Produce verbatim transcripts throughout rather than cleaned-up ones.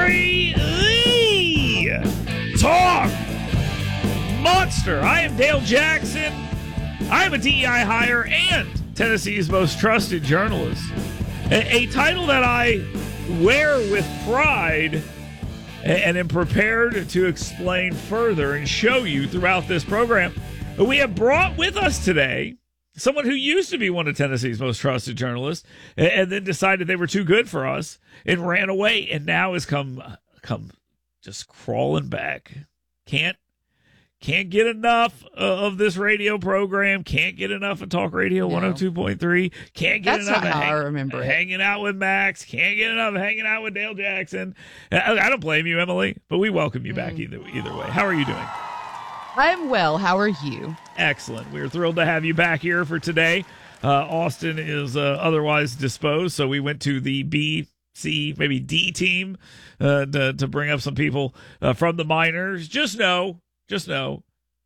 Country, the talk monster. I am Dale Jackson. I am a D E I hire and Tennessee's most trusted journalist. A, a title that I wear with pride and am prepared to explain further and show you throughout this program. We have brought with us today someone who used to be one of Tennessee's most trusted journalists and then decided they were too good for us and ran away and now has come come just crawling back. Can't can't get enough of this radio program. Can't get enough of Talk Radio no. one oh two point three. Can't get That's enough not of how hang, I remember it. hanging out with Max. Can't get enough of hanging out with Dale Jackson. I, I don't blame you, Emily, but we welcome you back mm. either either way. How are you doing? I am well. How are you? Excellent. We're thrilled to have you back here for today. Uh, Austin is uh, otherwise disposed, so we went to the B, C, maybe D team uh, to, to bring up some people uh, from the minors. Just know, just know,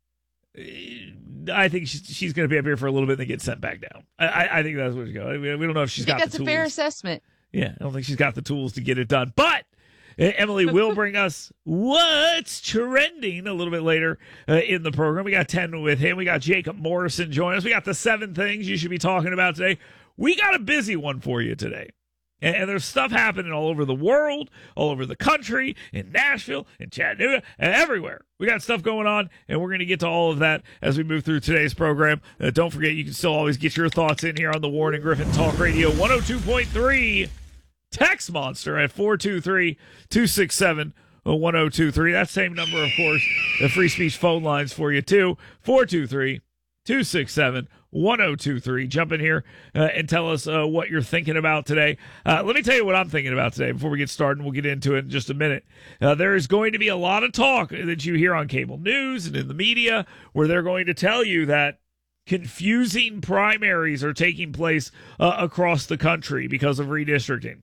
I think she's, she's going to be up here for a little bit and then get sent back down. I, I think that's where she goes. We don't know if she's got the tools. That's a fair assessment. Yeah, I don't think she's got the tools to get it done. But Emily will bring us what's trending a little bit later uh, in the program. We got ten with him. We got Jacob Morrison join us. We got the seven things you should be talking about today. We got a busy one for you today. And, and there's stuff happening all over the world, all over the country, in Nashville, in Chattanooga, and everywhere. We got stuff going on, and we're going to get to all of that as we move through today's program. Uh, don't forget, you can still always get your thoughts in here on the Warren and Griffin Talk Radio one oh two point three. Text Monster at four two three, two six seven, one oh two three. That same number, of course, the free speech phone lines for you, too. four two three, two six seven, one oh two three. Jump in here uh, and tell us uh, what you're thinking about today. Uh, let me tell you what I'm thinking about today before we get started, and we'll get into it in just a minute. Uh, there is going to be a lot of talk that you hear on cable news and in the media where they're going to tell you that confusing primaries are taking place uh, across the country because of redistricting.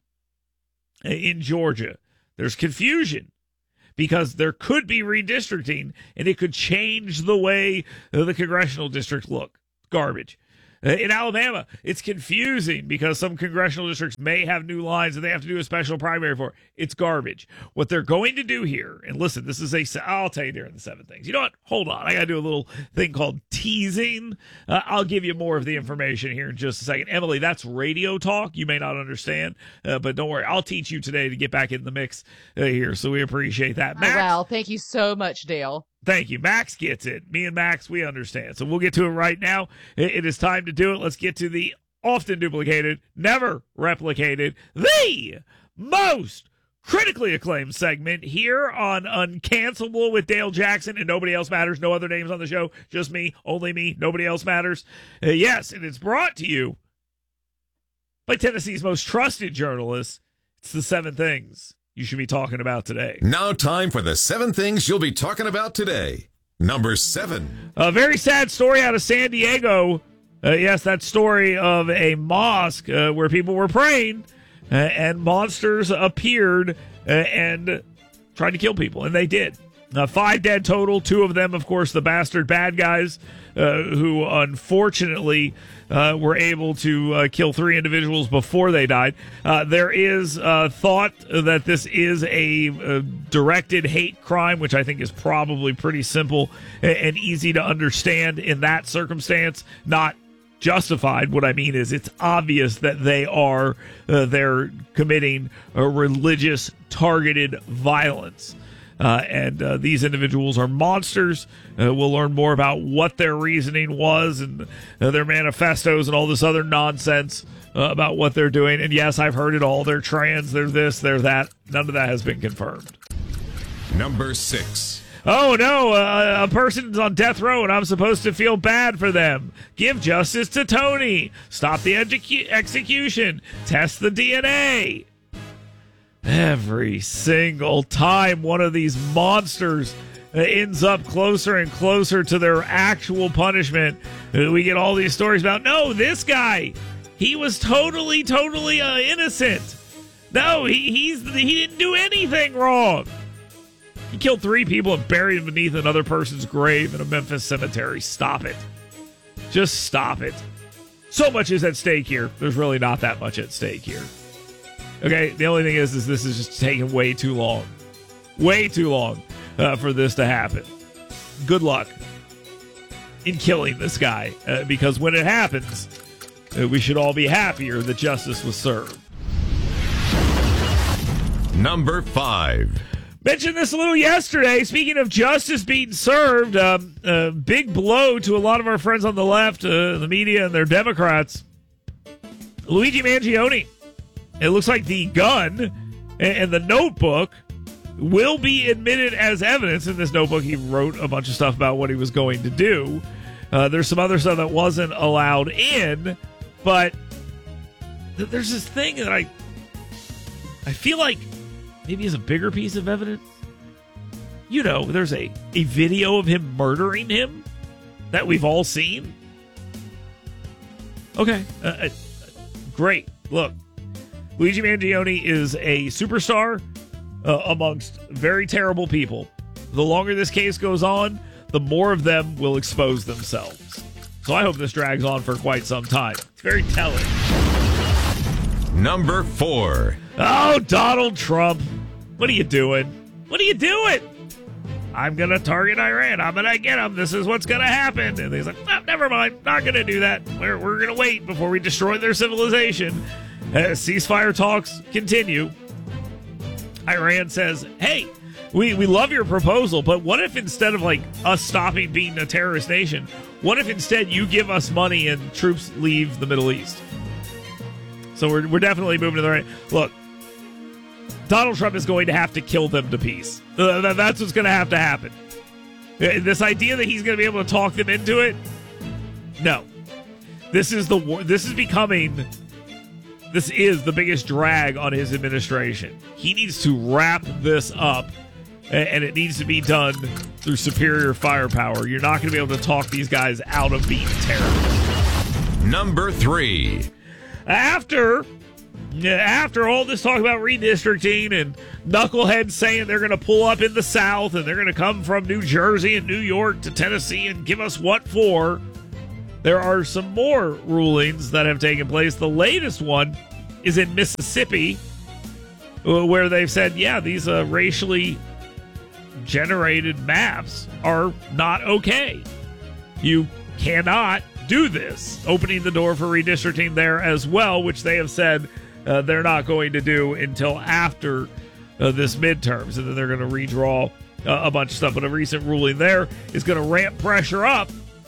In Georgia, there's confusion because there could be redistricting and it could change the way the congressional districts look. Garbage. In Alabama, it's confusing because some congressional districts may have new lines and they have to do a special primary for. It's garbage. What they're going to do here, and listen, this is a, I'll tell you during the seven things. You know what? Hold on. I got to do a little thing called teasing. Uh, I'll give you more of the information here in just a second. Emily, that's radio talk. You may not understand, uh, but don't worry. I'll teach you today to get back in the mix uh, here, so we appreciate that. Max, oh, wow. Thank you so much, Dale. Thank you. Max gets it. Me and Max, we understand. So we'll get to it right now. It is time to do it. Let's get to the often duplicated, never replicated, the most critically acclaimed segment here on Uncancelable with Dale Jackson and nobody else matters. No other names on the show. Just me. Only me. Nobody else matters. Uh, yes, and it's brought to you by Tennessee's most trusted journalist. It's the seven things you should be talking about today. Now time for the seven things you'll be talking about today. Number seven. A very sad story out of San Diego. Uh, yes, that story of a mosque uh, where people were praying uh, and monsters appeared uh, and tried to kill people, and they did. Uh, five dead total, two of them, of course, the bastard bad guys uh, who unfortunately uh, were able to uh, kill three individuals before they died. Uh, there is uh, thought that this is a, a directed hate crime, which I think is probably pretty simple and, and easy to understand in that circumstance, not justified. What I mean is it's obvious that they are uh, they're committing a religious targeted violence. Uh, and uh, these individuals are monsters. Uh, we'll learn more about what their reasoning was and uh, their manifestos and all this other nonsense uh, about what they're doing. And yes, I've heard it all. They're trans, they're this, they're that. None of that has been confirmed. Number six. Oh, no, uh, a person's on death row and I'm supposed to feel bad for them. Give justice to Tony. Stop the edu- execution. Test the D N A. Every single time one of these monsters ends up closer and closer to their actual punishment, we get all these stories about, no, this guy, he was totally, totally uh, innocent. No, he he's he didn't do anything wrong. He killed three people and buried them beneath another person's grave in a Memphis cemetery. Stop it. Just stop it. So much is at stake here. There's really not that much at stake here. Okay, the only thing is, is this is just taking way too long. Way too long uh, for this to happen. Good luck in killing this guy, uh, because when it happens, uh, we should all be happier that justice was served. Number five. Mentioned this a little yesterday. Speaking of justice being served, um, a big blow to a lot of our friends on the left, uh, the media, and their Democrats. Luigi Mangione. It looks like the gun and the notebook will be admitted as evidence. In this notebook, he wrote a bunch of stuff about what he was going to do. Uh, there's some other stuff that wasn't allowed in, but th- there's this thing that I, I feel like maybe is a bigger piece of evidence. You know, there's a, a video of him murdering him that we've all seen. Okay, uh, uh, great. Look, Luigi Mangione is a superstar uh, amongst very terrible people. The longer this case goes on, the more of them will expose themselves. So I hope this drags on for quite some time. It's very telling. Number four. Oh, Donald Trump. What are you doing? What are you doing? I'm going to target Iran. I'm going to get them. This is what's going to happen. And he's like, oh, never mind. Not going to do that. We're, we're going to wait before we destroy their civilization. As ceasefire talks continue, Iran says, hey, we, we love your proposal, but what if instead of like us stopping being a terrorist nation, what if instead you give us money and troops leave the Middle East? So we're, we're definitely moving to the right. Look, Donald Trump is going to have to kill them to peace. Uh, that's what's going to have to happen. This idea that he's going to be able to talk them into it, no. This is the war. This is becoming... This is the biggest drag on his administration. He needs to wrap this up, and it needs to be done through superior firepower. You're not going to be able to talk these guys out of being terrorists. Number three. After, after all this talk about redistricting and knuckleheads saying they're going to pull up in the South and they're going to come from New Jersey and New York to Tennessee and give us what for, there are some more rulings that have taken place. The latest one is in Mississippi, where they've said, yeah, these uh, racially generated maps are not okay. You cannot do this, opening the door for redistricting there as well, which they have said uh, they're not going to do until after uh, this midterms, and then they're going to redraw uh, a bunch of stuff. But a recent ruling there is going to ramp pressure up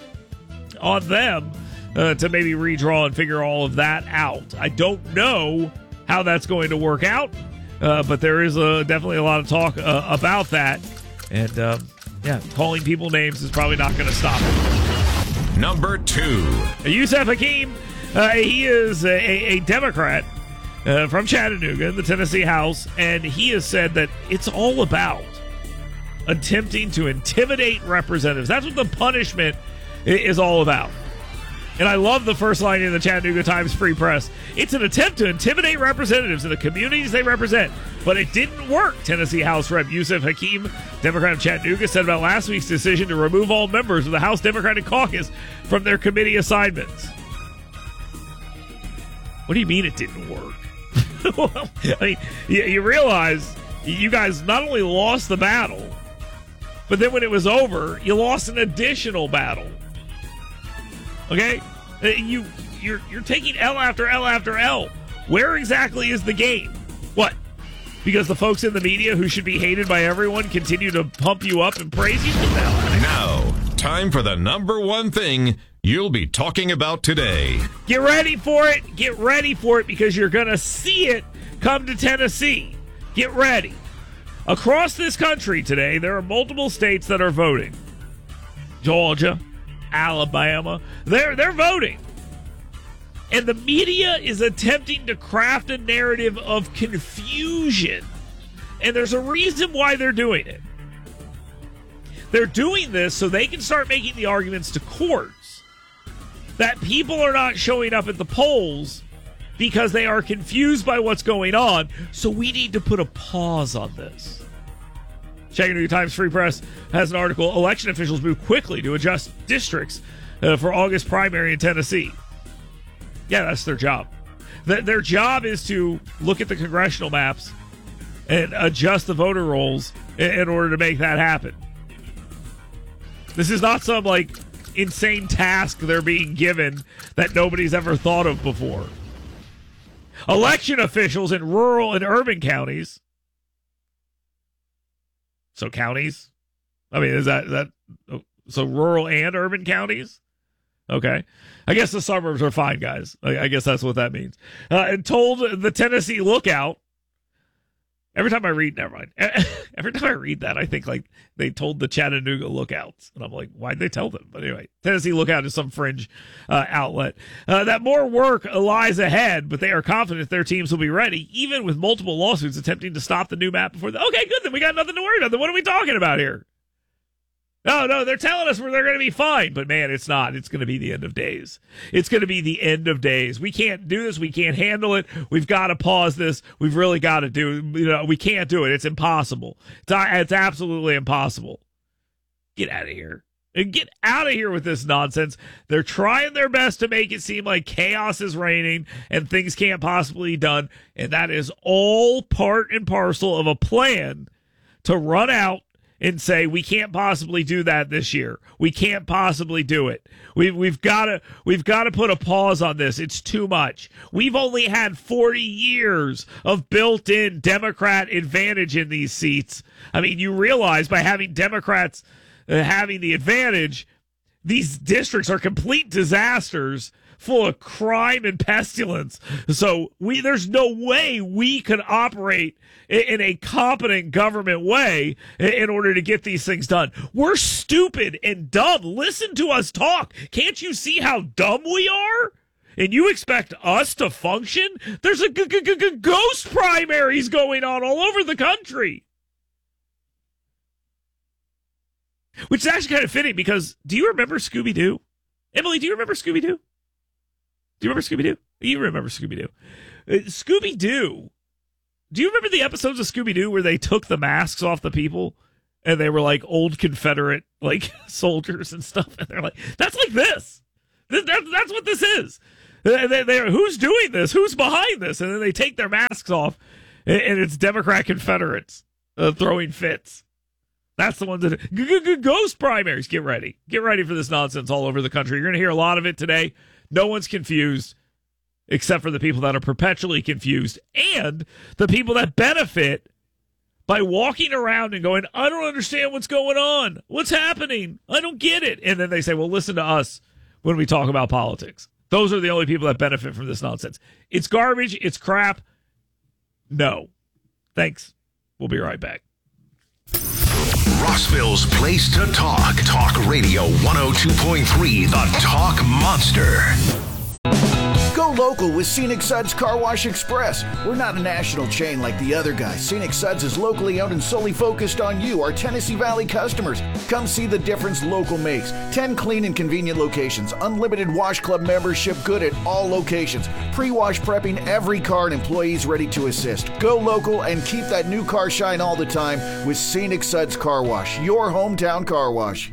on them uh, to maybe redraw and figure all of that out. I don't know how that's going to work out, uh, but there is a, definitely a lot of talk uh, about that. And, um, yeah, calling people names is probably not going to stop it. Number two. Yusef Hakeem, uh, he is a, a Democrat uh, from Chattanooga in the Tennessee House, and he has said that it's all about attempting to intimidate representatives. That's what the punishment is all about. And I love the first line in the Chattanooga Times Free Press. It's an attempt to intimidate representatives in the communities they represent, but it didn't work, Tennessee House Rep Yusef Hakeem, Democrat of Chattanooga, said about last week's decision to remove all members of the House Democratic Caucus from their committee assignments. What do you mean it didn't work? Well, I mean, you, you realize you guys not only lost the battle, but then when it was over, you lost an additional battle. Okay, you you're you're taking L after L after L. Where exactly is the game? What? Because the folks in the media who should be hated by everyone continue to pump you up and praise you? Now, time for the number one thing you'll be talking about today. Get ready for it. Get ready for it because you're going to see it come to Tennessee. Get ready. Across this country today, there are multiple states that are voting. Georgia, Alabama, they're they're voting. And the media is attempting to craft a narrative of confusion. And there's a reason why they're doing it. They're doing this so they can start making the arguments to courts that people are not showing up at the polls because they are confused by what's going on, so we need to put a pause on this. Chattanooga Times Free Press has an article, election officials move quickly to adjust districts uh, for August primary in Tennessee. Yeah, that's their job. Th- their job is to look at the congressional maps and adjust the voter rolls in, in order to make that happen. This is not some, like, insane task they're being given that nobody's ever thought of before. Election officials in rural and urban counties. So counties? I mean, is that, that so rural and urban counties? Okay. I guess the suburbs are fine, guys. I, I guess that's what that means. Uh, and told the Tennessee Lookout. Every time I read, never mind. Every time I read that, I think like they told the Chattanooga Lookouts. And I'm like, why'd they tell them? But anyway, Tennessee Lookout is some fringe uh, outlet. Uh, that more work lies ahead, but they are confident their teams will be ready, even with multiple lawsuits attempting to stop the new map before the. Okay, good. Then we got nothing to worry about. Then what are we talking about here? No, no, they're telling us they're going to be fine. But, man, it's not. It's going to be the end of days. It's going to be the end of days. We can't do this. We can't handle it. We've got to pause this. We've really got to do you know, we can't do it. It's impossible. It's, it's absolutely impossible. Get out of here. And get out of here with this nonsense. They're trying their best to make it seem like chaos is reigning and things can't possibly be done. And that is all part and parcel of a plan to run out and say we can't possibly do that this year. We can't possibly do it. We've we've got to we've got to put a pause on this. It's too much. We've only had forty years of built-in Democrat advantage in these seats. I mean, you realize by having Democrats uh, having the advantage, these districts are complete disasters, full of crime and pestilence. So we there's no way we could operate in a competent government way in order to get these things done. We're stupid and dumb. Listen to us talk. Can't you see how dumb we are? And you expect us to function? There's a g- g- g- ghost primaries going on all over the country. Which is actually kind of fitting because do you remember Scooby-Doo? Emily, do you remember Scooby-Doo? Do you remember Scooby-Doo? You remember Scooby-Doo. Uh, Scooby-Doo. Do you remember the episodes of Scooby-Doo where they took the masks off the people and they were like old Confederate like soldiers and stuff? And they're like, that's like this. this that, that's what this is. They, they, they're, who's doing this? Who's behind this? And then they take their masks off and, and it's Democrat Confederates uh, throwing fits. That's the ones that g- g- g- ghost primaries. Get ready. Get ready for this nonsense all over the country. You're going to hear a lot of it today. No one's confused except for the people that are perpetually confused and the people that benefit by walking around and going, I don't understand what's going on. What's happening? I don't get it. And then they say, well, listen to us when we talk about politics. Those are the only people that benefit from this nonsense. It's garbage. It's crap. No. Thanks. We'll be right back. Rossville's place to talk. Talk Radio one oh two point three, the Talk Monster. Go local with Scenic Suds Car Wash Express. We're not a national chain like the other guys. Scenic Suds is locally owned and solely focused on you, our Tennessee Valley customers. Come see the difference local makes. ten clean and convenient locations. Unlimited Wash Club membership good at all locations. Pre-wash prepping every car and employees ready to assist. Go local and keep that new car shine all the time with Scenic Suds Car Wash, your hometown car wash.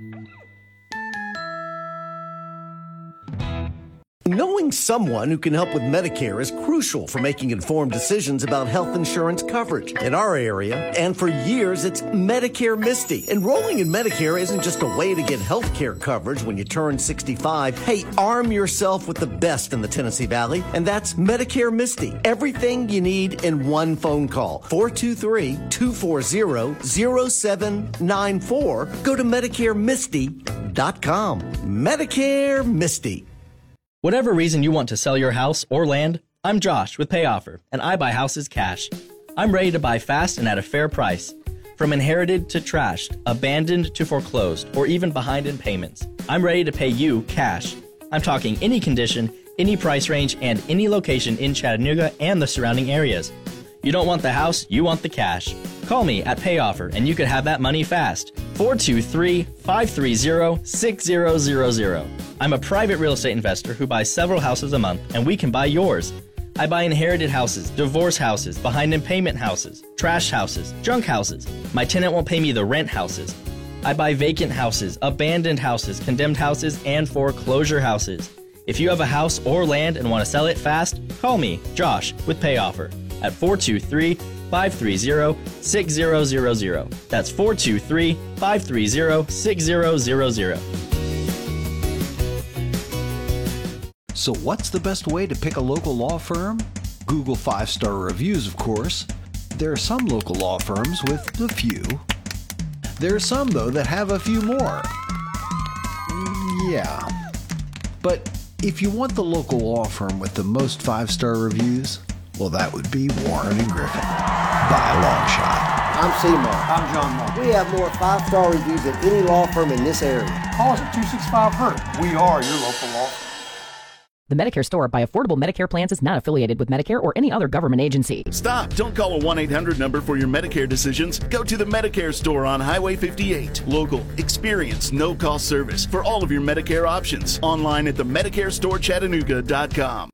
Knowing someone who can help with Medicare is crucial for making informed decisions about health insurance coverage. In our area, and for years, it's Medicare Misty. Enrolling in Medicare isn't just a way to get health care coverage when you turn sixty-five. Hey, arm yourself with the best in the Tennessee Valley, and that's Medicare Misty. Everything you need in one phone call. four two three, two four zero, zero seven nine four. Go to Medicare Misty dot com. Medicare Misty. Whatever reason you want to sell your house or land, I'm Josh with PayOffer, and I buy houses cash. I'm ready to buy fast and at a fair price. From inherited to trashed, abandoned to foreclosed, or even behind in payments, I'm ready to pay you cash. I'm talking any condition, any price range, and any location in Chattanooga and the surrounding areas. You don't want the house, you want the cash. Call me at PayOffer and you could have that money fast. four two three, five three zero, six zero zero zero. I'm a private real estate investor who buys several houses a month, and we can buy yours. I buy inherited houses, divorce houses, behind in payment houses, trash houses, junk houses. My tenant won't pay me the rent houses. I buy vacant houses, abandoned houses, condemned houses, and foreclosure houses. If you have a house or land and want to sell it fast, call me, Josh, with Pay Offer at four two three, five three zero, six zero zero zero. That's four two three, five three zero, six zero zero zero. So what's the best way to pick a local law firm? Google five-star reviews, of course. There are some local law firms with a few. There are some, though, that have a few more. Yeah. But if you want the local law firm with the most five-star reviews, well, that would be Warren and Griffin, by a long shot. I'm Seymour. I'm John Moore. We have more five-star reviews than any law firm in this area. Call us at two six five, H U R T. We are your local law firm. The Medicare Store by Affordable Medicare Plans is not affiliated with Medicare or any other government agency. Stop. Don't call a one eight hundred number for your Medicare decisions. Go to the Medicare Store on Highway fifty-eight. Local, experienced, no-cost service for all of your Medicare options. Online at the medicare store chattanooga dot com.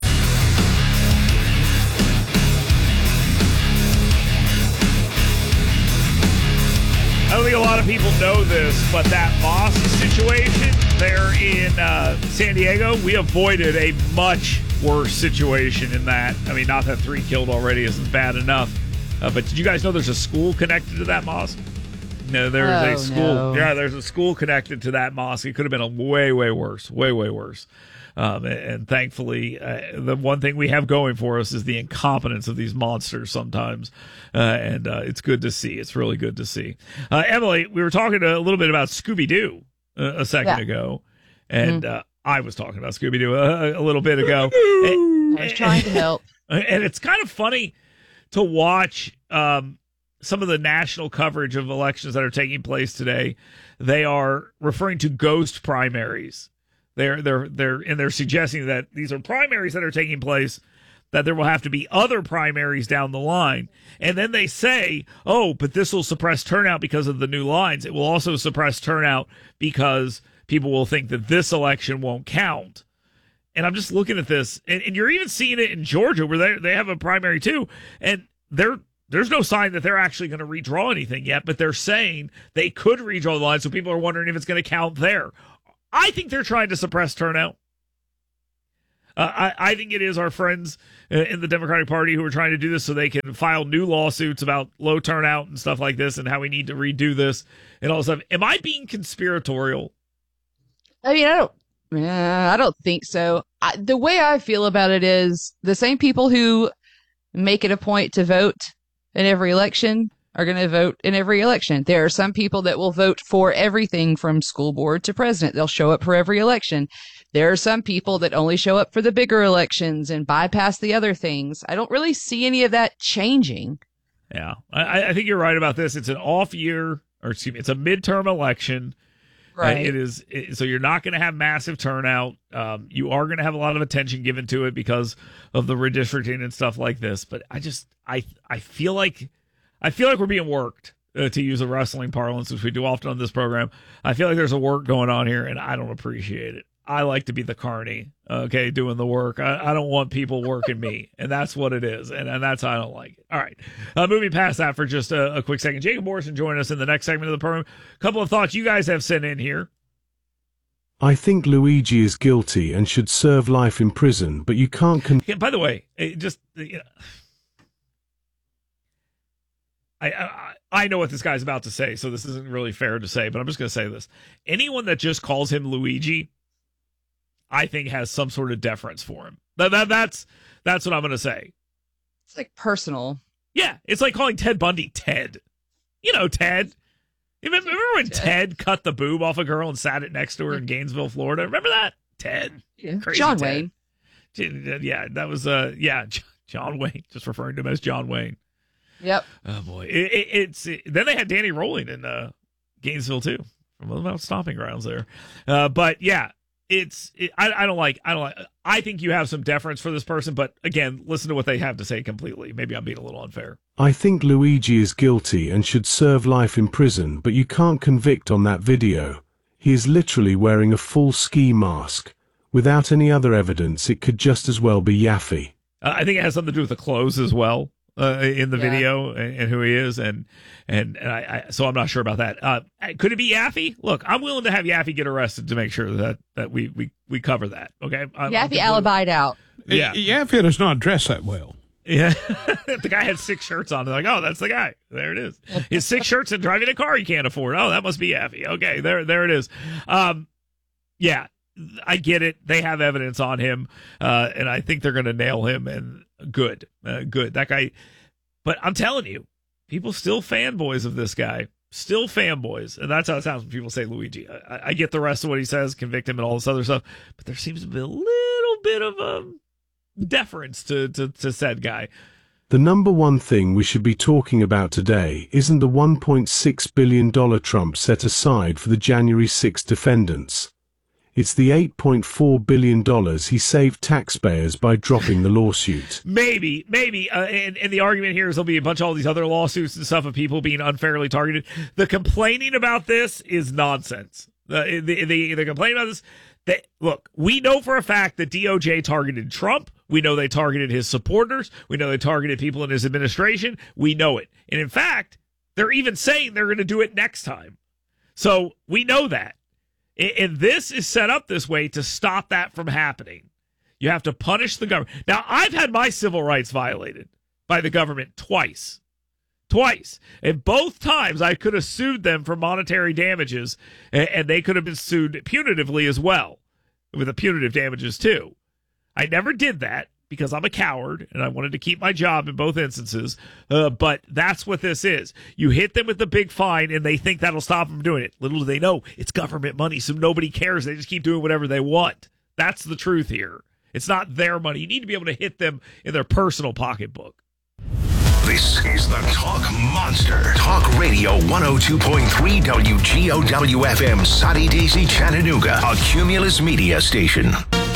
I don't think a lot of people know this, but that Moss situation there in uh, San Diego, we avoided a much worse situation in that. I mean, not that three killed already isn't bad enough. Uh, but did you guys know there's a school connected to that mosque? No, there's oh, a school. No. Yeah, there's a school connected to that mosque. It could have been a way, way worse, way, way worse. Um, and, and thankfully, uh, the one thing we have going for us is the incompetence of these monsters sometimes. Uh, and uh, it's good to see. It's really good to see. Uh, Emily, we were talking a little bit about Scooby-Doo uh, a second yeah. ago. And mm-hmm. uh, I was talking about Scooby-Doo a, a little bit ago. and, I was trying to help. And it's kind of funny to watch um, some of the national coverage of elections that are taking place today. They are referring to ghost primaries. They're they're they're and they're suggesting that these are primaries that are taking place, that there will have to be other primaries down the line. And then they say, oh, but this will suppress turnout because of the new lines. It will also suppress turnout because people will think that this election won't count. And I'm just looking at this, and, and you're even seeing it in Georgia where they they have a primary too, and they're there's no sign that they're actually going to redraw anything yet, but they're saying they could redraw the line, so people are wondering if it's going to count there. I think they're trying to suppress turnout. Uh, I, I think it is our friends in the Democratic Party who are trying to do this so they can file new lawsuits about low turnout and stuff like this and how we need to redo this and all this stuff. Am I being conspiratorial? I mean, I don't, uh, I don't think so. I, the way I feel about it is the same people who make it a point to vote in every election are going to vote in every election. There are some people that will vote for everything from school board to president. They'll show up for every election. There are some people that only show up for the bigger elections and bypass the other things. I don't really see any of that changing. Yeah, I, I think you're right about this. It's an off year, or excuse me, it's a midterm election. Right. Uh, it is. It, so you're not going to have massive turnout. Um, you are going to have a lot of attention given to it because of the redistricting and stuff like this. But I just, I, I feel like, I feel like we're being worked, uh, to use a wrestling parlance, which we do often on this program. I feel like there's a work going on here, and I don't appreciate it. I like to be the carny, okay, doing the work. I, I don't want people working me, and that's what it is, and, and that's how I don't like it. All right, uh, moving past that for just a, a quick second. Jacob Morrison join us in the next segment of the program. A couple of thoughts you guys have sent in here. I think Luigi is guilty and should serve life in prison, but you can't... Con- yeah, by the way, it just... You know, I, I I know what this guy's about to say, so this isn't really fair to say, but I'm just going to say this. Anyone that just calls him Luigi, I think has some sort of deference for him. That, that That's that's what I'm going to say. It's like personal. Yeah, it's like calling Ted Bundy Ted. You know, Ted. Remember when Ted, Ted cut the boob off a girl and sat it next to her in Gainesville, Florida? Remember that? Ted. Yeah. Crazy John Ted. Wayne. Yeah, that was, uh, yeah, John Wayne. Just referring to him as John Wayne. Yep. Oh boy, it, it, it's it, then they had Danny Rolling in uh, Gainesville too, from about stomping grounds there. Uh, but yeah, it's it, I, I don't like I don't like I think you have some deference for this person, but again, listen to what they have to say completely. Maybe I'm being a little unfair. I think Luigi is guilty and should serve life in prison, but you can't convict on that video. He is literally wearing a full ski mask. Without any other evidence, it could just as well be Yaffe. Uh, I think it has something to do with the clothes as well. uh, in the Yeah. video and, and who he is, and and, and I, I so I'm not sure about that. Uh, could it be Yaffe? Look, I'm willing to have Yaffe get arrested to make sure that that we we, we cover that. Okay, I'm, Yaffe alibied out. Yeah, Yaffe does not dress that well. Yeah, the guy had six shirts on. They're like, oh, that's the guy. There it is. He has six shirts and driving a car he can't afford. Oh, that must be Yaffe. Okay, there, there it is. Um, yeah, I get it. They have evidence on him, uh, and I think they're going to nail him. And good, uh, good. That guy. But I'm telling you, people still fanboys of this guy. Still fanboys, and that's how it sounds when people say Luigi. I, I get the rest of what he says, convict him, and all this other stuff. But there seems to be a little bit of a deference to, to, to said guy. The number one thing we should be talking about today isn't the one point six billion dollars Trump set aside for the January sixth defendants. It's the eight point four billion dollars he saved taxpayers by dropping the lawsuit. Maybe, maybe. Uh, and, and the argument here is there'll be a bunch of all these other lawsuits and stuff of people being unfairly targeted. The complaining about this is nonsense. The, the, the, the complaining about this, that, look, we know for a fact that D O J targeted Trump. We know they targeted his supporters. We know they targeted people in his administration. We know it. And in fact, they're even saying they're going to do it next time. So we know that. And this is set up this way to stop that from happening. You have to punish the government. Now, I've had my civil rights violated by the government twice. Twice. And both times I could have sued them for monetary damages, and they could have been sued punitively as well, with the punitive damages too. I never did that because I'm a coward and I wanted to keep my job in both instances. Uh, but that's what this is. You hit them with the big fine and they think that'll stop them from doing it. Little do they know it's government money, so nobody cares. They just keep doing whatever they want. That's the truth here. It's not their money. You need to be able to hit them in their personal pocketbook. This is the Talk Monster. Talk Radio one oh two point three W G O W F M, Soddy Daisy, Chattanooga, a Cumulus media station.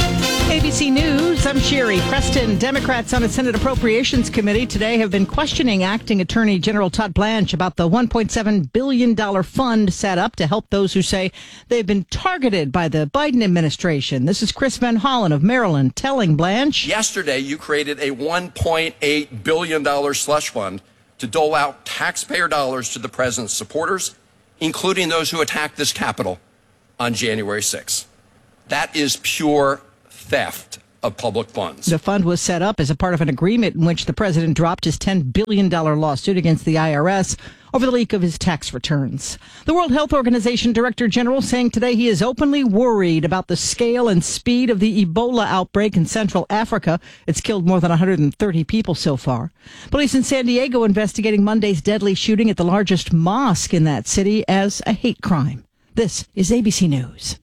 A B C News, I'm Sherry Preston. Democrats on the Senate Appropriations Committee today have been questioning Acting Attorney General Todd Blanche about the one point seven billion dollars fund set up to help those who say they've been targeted by the Biden administration. This is Chris Van Hollen of Maryland telling Blanche. Yesterday, you created a one point eight billion dollars slush fund to dole out taxpayer dollars to the president's supporters, including those who attacked this Capitol on January sixth. That is pure theft of public funds. The fund was set up as a part of an agreement in which the president dropped his ten billion dollars lawsuit against the I R S over the leak of his tax returns. The World Health Organization Director General saying today he is openly worried about the scale and speed of the Ebola outbreak in Central Africa. It's killed more than one hundred thirty people so far. Police in San Diego investigating Monday's deadly shooting at the largest mosque in that city as a hate crime. This is A B C News.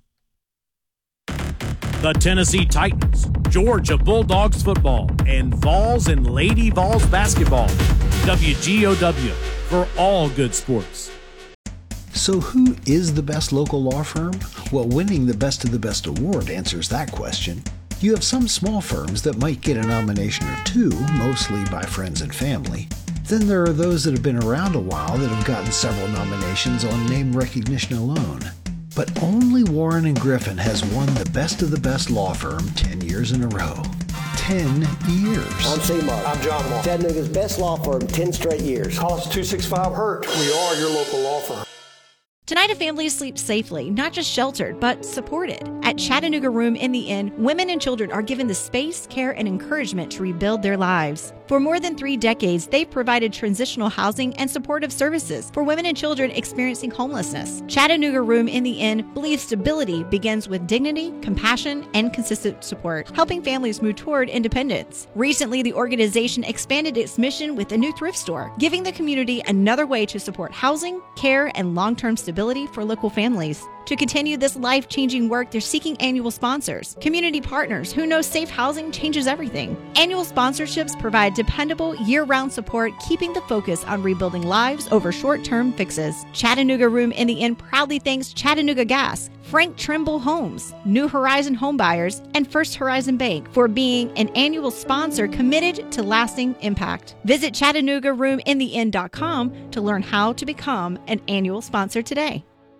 The Tennessee Titans, Georgia Bulldogs football, and Vols and Lady Vols basketball. W G O W for all good sports. So who is the best local law firm? Well, winning the Best of the Best award answers that question. You have some small firms that might get a nomination or two, mostly by friends and family. Then there are those that have been around a while that have gotten several nominations on name recognition alone. But only Warren and Griffin has won the Best of the Best law firm ten years in a row. ten years. I'm C-Mark. I'm John Wall. Chattanooga's best law firm, ten straight years. Call us two six five hurt. We are your local law firm. Tonight, a family sleeps safely, not just sheltered, but supported. At Chattanooga Room in the Inn, women and children are given the space, care, and encouragement to rebuild their lives. For more than three decades, they've provided transitional housing and supportive services for women and children experiencing homelessness. Chattanooga Room in the Inn believes stability begins with dignity, compassion, and consistent support, helping families move toward independence. Recently, the organization expanded its mission with a new thrift store, giving the community another way to support housing, care, and long-term stability for local families. To continue this life-changing work, they're seeking annual sponsors, community partners who know safe housing changes everything. Annual sponsorships provide dependable, year-round support, keeping the focus on rebuilding lives over short-term fixes. Chattanooga Room in the Inn proudly thanks Chattanooga Gas, Frank Trimble Homes, New Horizon Homebuyers, and First Horizon Bank for being an annual sponsor committed to lasting impact. Visit Chattanooga Room in the Inn dot com to learn how to become an annual sponsor today.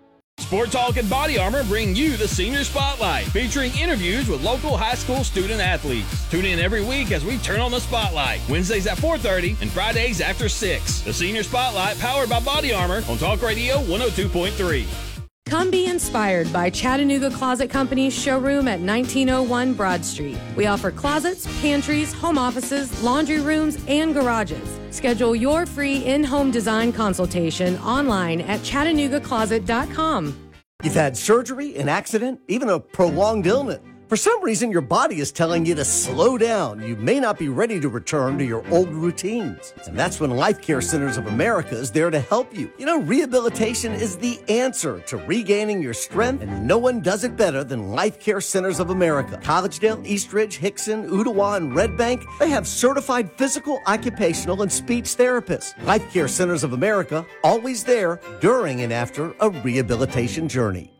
Sport Talk and Body Armor bring you the Senior Spotlight, featuring interviews with local high school student athletes. Tune in every week as we turn on the spotlight, Wednesdays at four thirty and Fridays after six. The Senior Spotlight, powered by Body Armor on Talk Radio one oh two point three. Come be inspired by Chattanooga Closet Company's showroom at nineteen oh one Broad Street. We offer closets, pantries, home offices, laundry rooms, and garages. Schedule your free in-home design consultation online at chattanooga closet dot com. You've had surgery, an accident, even a prolonged illness. For some reason, your body is telling you to slow down. You may not be ready to return to your old routines. And that's when Life Care Centers of America is there to help you. You know, rehabilitation is the answer to regaining your strength, and no one does it better than Life Care Centers of America. Collegedale, Eastridge, Hickson, Ottawa, and Red Bank, they have certified physical, occupational, and speech therapists. Life Care Centers of America, always there during and after a rehabilitation journey.